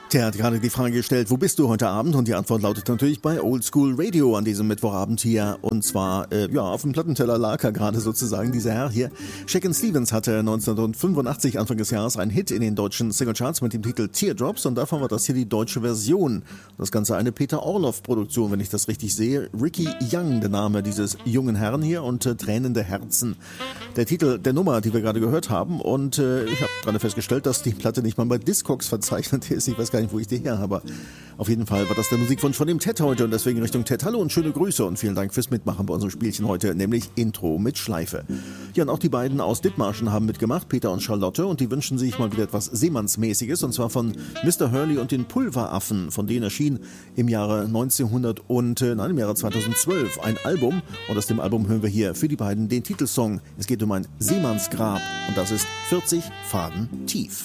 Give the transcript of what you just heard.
Der hat gerade die Frage gestellt, wo bist du heute Abend? Und die Antwort lautet natürlich bei Oldschool Radio an diesem Mittwochabend hier. Und zwar, auf dem Plattenteller lag er gerade sozusagen, dieser Herr hier. Shakin' Stevens hatte 1985, Anfang des Jahres, einen Hit in den deutschen Singlecharts mit dem Titel Teardrops. Und davon war das hier die deutsche Version. Das Ganze eine Peter Orloff-Produktion, wenn ich das richtig sehe. Ricky Young, der Name dieses jungen Herrn hier, und Tränende Herzen. Der Titel der Nummer, die wir gerade gehört haben. Und ich habe gerade festgestellt, dass die Platte nicht mal bei Discogs verzeichnet ist. Ich weiß gar nicht, wo ich die her habe. Auf jeden Fall war das der Musikwunsch von dem Ted heute und deswegen Richtung Ted. Hallo und schöne Grüße und vielen Dank fürs Mitmachen bei unserem Spielchen heute, nämlich Intro mit Schleife. Ja, und auch die beiden aus Dithmarschen haben mitgemacht, Peter und Charlotte, und die wünschen sich mal wieder etwas Seemannsmäßiges, und zwar von Mr. Hurley und den Pulveraffen. Von denen erschien im Jahre 2012 ein Album, und aus dem Album hören wir hier für die beiden den Titelsong. Es geht um ein Seemannsgrab und das ist 40 Faden tief.